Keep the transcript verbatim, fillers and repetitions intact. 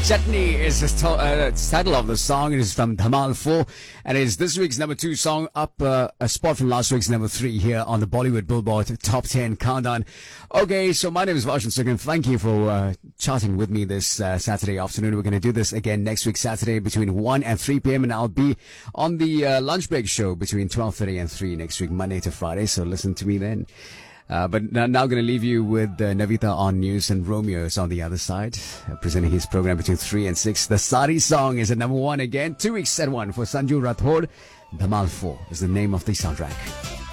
Chutney is the to- uh, title of the song. It is from Dhamal four and it is this week's number two song, up uh, a spot from last week's number three here on the Bollywood Billboard Top ten Countdown. Okay, so my name is Varshan Sukhan. Thank you for uh, chatting with me this uh, Saturday afternoon. We're going to do this again next week Saturday between one and three p.m. and I'll be on the uh, lunch break show between twelve thirty and three next week, Monday to Friday. So listen to me then. Uh, but now, now going to leave you with uh, Navita on news and Romeo is on the other side, uh, presenting his program between three and six. The Sari song is at number one again, two weeks at one for Sanju Rathod. Dhamal four is the name of the soundtrack.